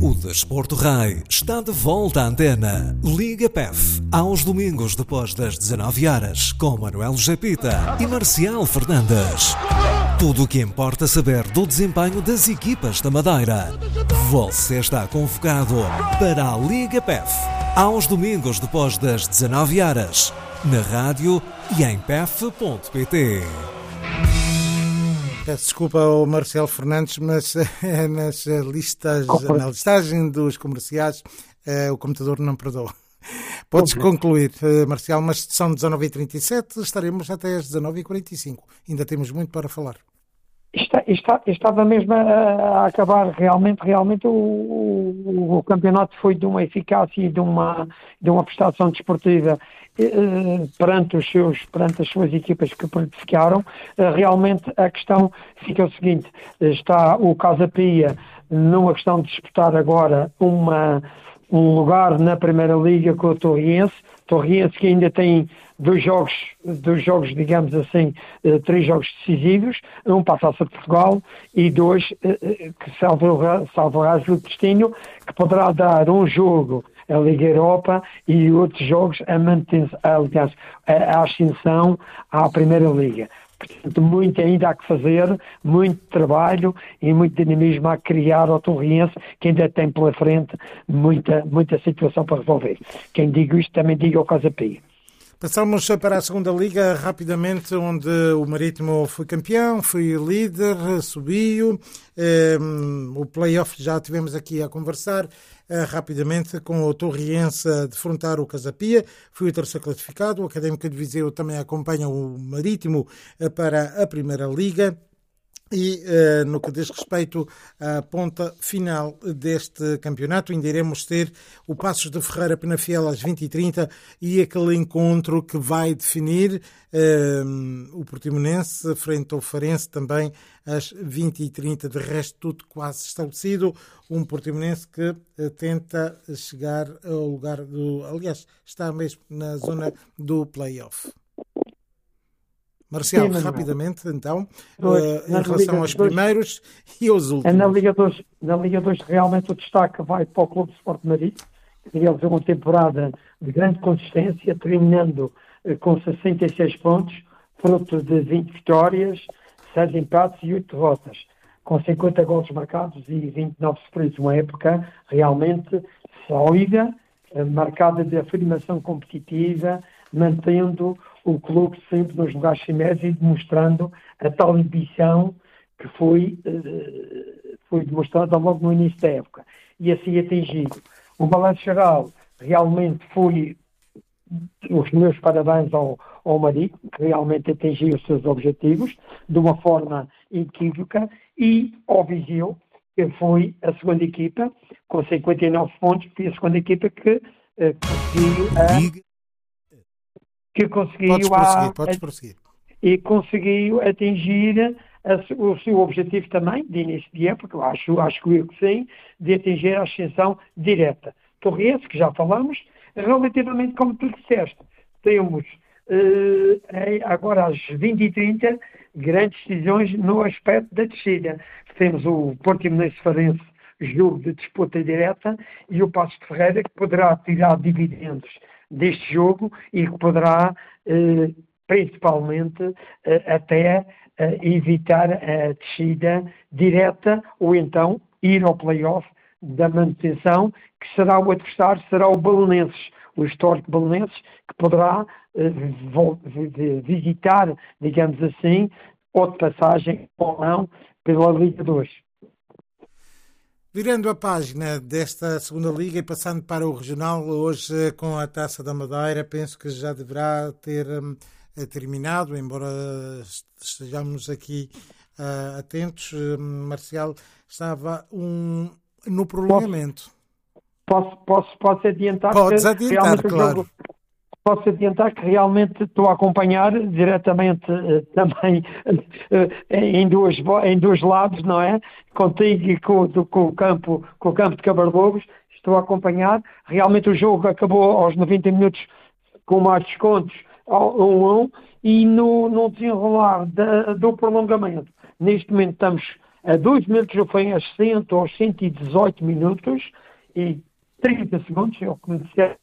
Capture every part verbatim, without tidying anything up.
O Desporto Rai está de volta à antena. Liga P E F, aos domingos depois das dezanove horas, com Manuel Japita e Marcial Fernandes. Tudo o que importa saber do desempenho das equipas da Madeira. Você está convocado para a Liga P E F, aos domingos depois das dezanove horas, na rádio e em p e f ponto p t. Peço desculpa ao Marcelo Fernandes, mas eh, nas listas, na listagem dos comerciais, eh, o computador não perdoa. Podes concluir, eh, Marcial, mas são dezanove e trinta e sete, estaremos até às dezanove e quarenta e cinco. Ainda temos muito para falar. Está, está, estava mesmo a, a acabar realmente, realmente o, o, o campeonato foi de uma eficácia e de uma, de uma prestação desportiva eh, perante, os seus, perante as suas equipas que participaram. Eh, realmente a questão fica o seguinte, está o Casa Pia numa questão de disputar agora uma, um lugar na Primeira Liga com o Torriense, Torriense que ainda tem dois jogos, dois jogos, digamos assim, três jogos decisivos, um para a Taça de Portugal e dois que salvará o destino, que poderá dar um jogo à Liga Europa e outros jogos a manutenção, aliás, a ascensão à Primeira Liga. Portanto, muito ainda há que fazer, muito trabalho e muito dinamismo a criar ao Torriense, que ainda tem pela frente muita, muita situação para resolver. Quem digo isto também diga ao Casa Pia. Passamos para a segunda liga rapidamente, onde o Marítimo foi campeão, foi líder, subiu. Um, o play-off já tivemos aqui a conversar uh, rapidamente com o Torriense a defrontar o Casa Pia. Foi o terceiro classificado. O Académico de Viseu também acompanha o Marítimo uh, para a Primeira Liga. E uh, no que diz respeito à ponta final deste campeonato, ainda iremos ter o Passos de Ferreira Penafiel às vinte e trinta e aquele encontro que vai definir uh, o Portimonense frente ao Farense também às vinte e trinta. De resto, tudo quase estabelecido. Um Portimonense que uh, tenta chegar ao lugar do... Aliás, está mesmo na zona do play-off. Marcial, Sim, rapidamente, então, dois, uh, em relação Liga aos dois, primeiros e aos últimos. Na Liga dois, na Liga dois, realmente o destaque vai para o Clube de Sport Marítimo, que realizou uma temporada de grande consistência, terminando uh, com sessenta e seis pontos, fruto de vinte vitórias, seis empates e oito derrotas, com cinquenta golos marcados e vinte e nove sofridos. Uma época realmente sólida, uh, marcada de afirmação competitiva, mantendo o clube sempre nos lugares cimeros e demonstrando a tal ambição que foi, foi demonstrada logo no início da época. E assim atingido. O balanço geral realmente foi os meus parabéns ao, ao Marítimo, que realmente atingiu os seus objetivos de uma forma inequívoca, e ao Viseu, que foi a segunda equipa, com cinquenta e nove pontos, foi a segunda equipa que eh, conseguiu a... que conseguiu, podes prosseguir, podes prosseguir. e conseguiu atingir a, o seu objetivo também, de início de época, eu acho, acho que eu que sim, de atingir a ascensão direta. Torriense, que já falamos, relativamente como tu disseste, temos uh, agora às vinte e trinta grandes decisões no aspecto da descida. Temos o Portimonense Farense, jogo de disputa direta, e o Passos de Ferreira, que poderá tirar dividendos deste jogo e que poderá, eh, principalmente, eh, até eh, evitar a descida direta ou então ir ao play-off da manutenção, que será o adversário, será o Belenenses, o histórico Belenenses, que poderá eh, visitar, digamos assim, ou de passagem ou não, pela Liga dois. Virando a página desta segunda liga e passando para o regional, hoje com a Taça da Madeira, penso que já deverá ter um, terminado, embora estejamos aqui uh, atentos. Um, Marcial, estava um, no prolongamento. Posso, posso, posso adiantar? Podes adiantar, claro. Jogo, posso adiantar que realmente estou a acompanhar diretamente uh, também uh, em, dois, em dois lados, não é? Contigo e com, com, o campo, com o campo de Cabardobos, estou a acompanhar. Realmente o jogo acabou aos noventa minutos com mais descontos, um a um, e no, no desenrolar da, do prolongamento, neste momento estamos a dois minutos do fim, aos cento, aos cento e dezoito minutos e trinta segundos, eu comecei.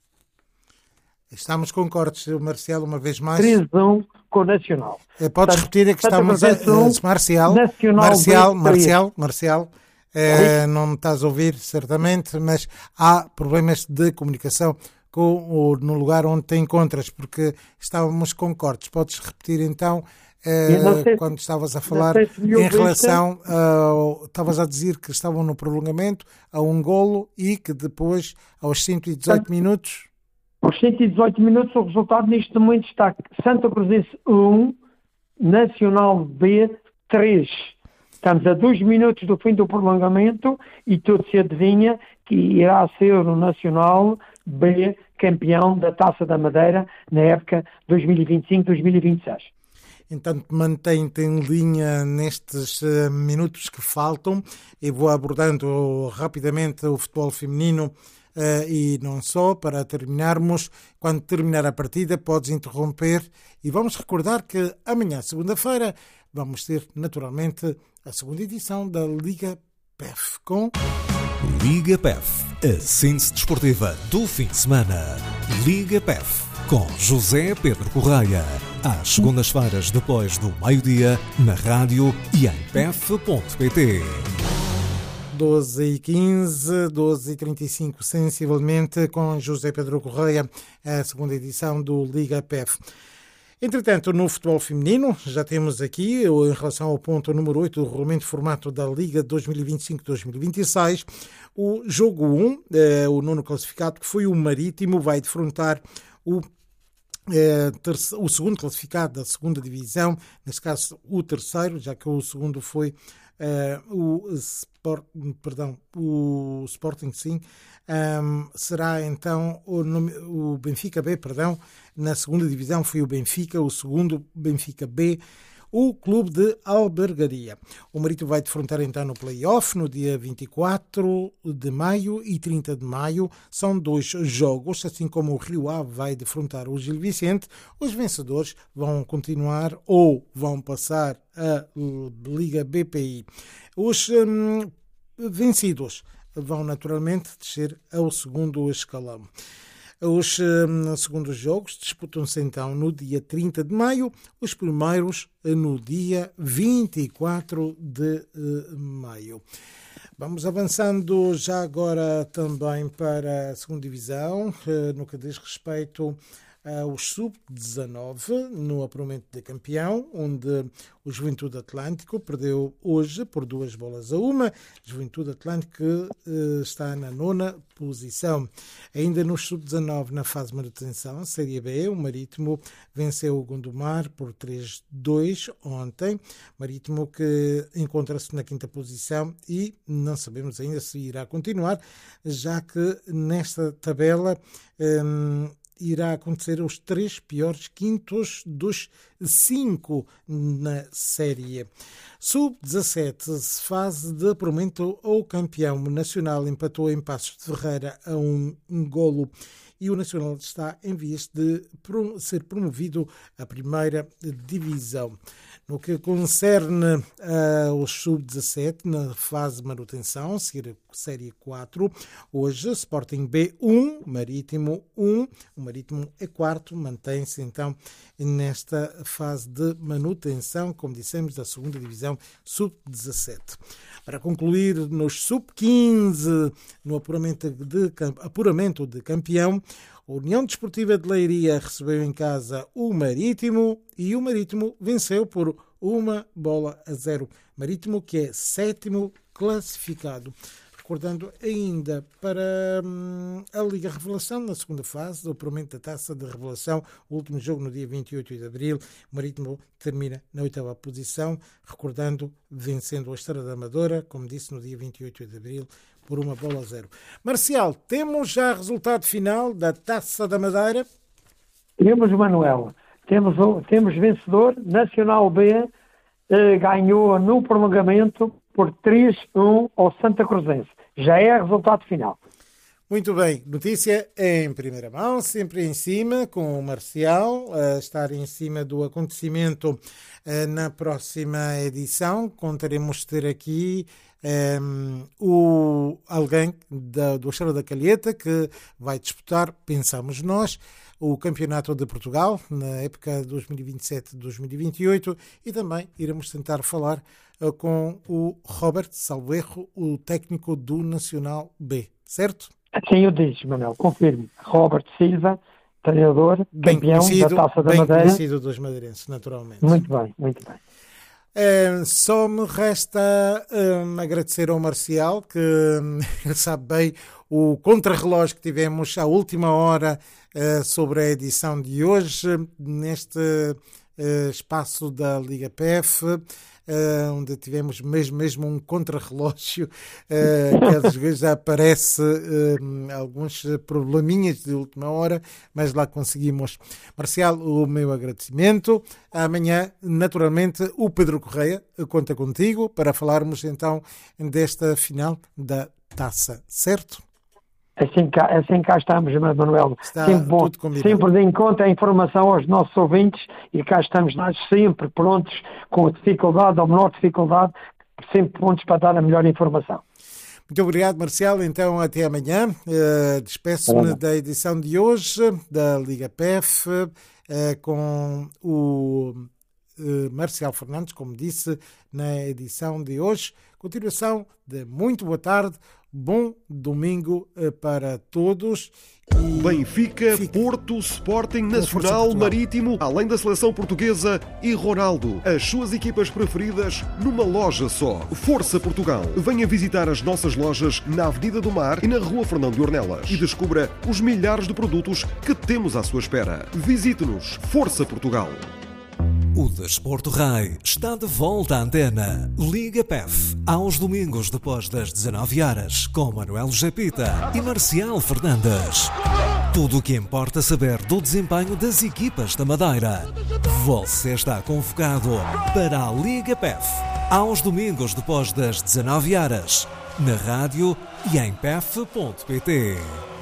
Estamos com cortes, Marcial, uma vez mais. três a um com o Nacional. Podes repetir é que estamos a... Marcial, Nacional Marcial, Marcial, Marcial, eh, não me estás a ouvir, certamente, mas há problemas de comunicação com o, no lugar onde te encontras, porque estávamos com cortes. Podes repetir, então, eh, sei, quando estavas a falar em relação a... Estavas a dizer que estavam no prolongamento, a um golo, e que depois, aos cento e dezoito minutos... Aos cento e dezoito minutos, o resultado neste momento está Santa Cruzense um, Nacional B três. Estamos a dois minutos do fim do prolongamento e tudo se adivinha que irá ser o Nacional B campeão da Taça da Madeira na época dois mil e vinte e cinco dois mil e vinte e seis. Então, mantém-te em linha nestes uh, minutos que faltam e vou abordando rapidamente o futebol feminino. Uh, e não só, para terminarmos, quando terminar a partida podes interromper e vamos recordar que amanhã, segunda-feira, vamos ter naturalmente a segunda edição da Liga P E F com... Liga P E F, a síntese desportiva do fim de semana. Liga P E F com José Pedro Correia, às segundas-feiras depois do meio-dia, na rádio e em p f ponto p t. doze e quinze, doze e trinta e cinco, sensivelmente, com José Pedro Correia, a segunda edição do Liga P E F. Entretanto, no futebol feminino, já temos aqui, em relação ao ponto número oito do regulamento de formato da Liga dois mil e vinte e cinco dois mil e vinte e seis, o jogo um, eh, o nono classificado, que foi o Marítimo, vai defrontar o É, terceiro, o segundo classificado da segunda divisão, neste caso o terceiro, já que o segundo foi uh, o, Sport, perdão, o Sporting, sim, um, será então o, o Benfica B, perdão, na segunda divisão foi o Benfica, o segundo Benfica B, o Clube de Albergaria. O Marítimo vai defrontar então no play-off no dia vinte e quatro de maio e trinta de maio. São dois jogos, assim como o Rio Ave vai defrontar o Gil Vicente. Os vencedores vão continuar ou vão passar a Liga B P I. Os hum, vencidos vão naturalmente descer ao segundo escalão. Os um, segundos jogos disputam-se então no dia trinta de maio, os primeiros no dia vinte e quatro de uh, maio. Vamos avançando já agora também para a segunda divisão, uh, no que diz respeito aos sub dezanove, no apuramento de campeão, onde o Juventude Atlântico perdeu hoje por duas bolas a uma. Juventude Atlântico uh, está na nona posição. Ainda nos sub dezanove, na fase de manutenção, Série B, o Marítimo venceu o Gondomar por três a dois ontem. Marítimo que encontra-se na quinta posição e não sabemos ainda se irá continuar, já que nesta tabela um, irá acontecer os três piores quintos dos cinco na série. sub dezassete, fase de apuramento ao campeão. O Nacional empatou em Passos de Ferreira a um, um golo e o Nacional está em vias de ser promovido à primeira divisão. No que concerne aos sub dezassete, na fase de manutenção, Série quatro, hoje Sporting B um, Marítimo um, o Marítimo é quarto, mantém-se então nesta fase de manutenção, como dissemos, da segunda divisão sub dezassete. Para concluir, nos sub quinze, no apuramento de, apuramento de campeão, a União Desportiva de Leiria recebeu em casa o Marítimo e o Marítimo venceu por uma bola a zero. Marítimo que é sétimo classificado. Recordando ainda para hum, a Liga Revelação, na segunda fase do apuramento da Taça de Revelação, o último jogo no dia vinte e oito de abril, o Marítimo termina na oitava posição, recordando, vencendo a Estrela da Amadora, como disse, no dia vinte e oito de abril, por uma bola a zero. Marcial, temos já resultado final da Taça da Madeira? Temos, Manuel. Temos, temos vencedor. Nacional B eh, ganhou no prolongamento por três a um ao Santa Cruzense. Já é resultado final. Muito bem, notícia em primeira mão, sempre em cima, com o Marcial, a estar em cima do acontecimento na próxima edição. Contaremos ter aqui um, o, alguém da, do Estrela da Calheta que vai disputar, pensamos nós, o Campeonato de Portugal na época de dois mil e vinte e sete a dois mil e vinte e oito, e também iremos tentar falar uh, com o Robert salvo erro, o técnico do Nacional B, certo? Assim eu disse, Manuel, confirmo. Robert Silva, treinador, bem campeão conhecido, da Taça da bem Madeira. conhecido dos madeirenses, naturalmente. Muito bem, muito bem. É, só me resta um, agradecer ao Marcial, que ele sabe bem o contrarrelógio que tivemos à última hora uh, sobre a edição de hoje, neste uh, espaço da Liga P F, uh, onde tivemos mesmo, mesmo um contrarrelógio, uh, que às vezes já aparece uh, alguns probleminhas de última hora, mas lá conseguimos. Marcial, o meu agradecimento. Amanhã, naturalmente, o Pedro Correia conta contigo para falarmos então desta final da Taça, certo? Assim cá, assim cá estamos, Manuel. Está sempre bom, tudo combinado. sempre de encontro a informação aos nossos ouvintes, e cá estamos nós sempre prontos, com dificuldade ou menor dificuldade, sempre prontos para dar a melhor informação. Muito obrigado, Marcial. Então, até amanhã. Uh, Despeço-me Olá. da edição de hoje da Liga P F uh, com o uh, Marcial Fernandes, como disse, na edição de hoje. Continuação de muito boa tarde. Bom domingo para todos. E Benfica, fica. Porto, Sporting, Nacional, Marítimo, além da seleção portuguesa e Ronaldo. As suas equipas preferidas numa loja só. Força Portugal. Venha visitar as nossas lojas na Avenida do Mar e na Rua Fernando de Ornelas e descubra os milhares de produtos que temos à sua espera. Visite-nos. Força Portugal. O Desporto Rai está de volta à antena. Liga P F, aos domingos depois das dezanove horas, com Manuel Japita e Marcial Fernandes. Tudo o que importa saber do desempenho das equipas da Madeira. Você está convocado para a Liga P F, aos domingos depois das dezanove horas, na rádio e em p f ponto p t.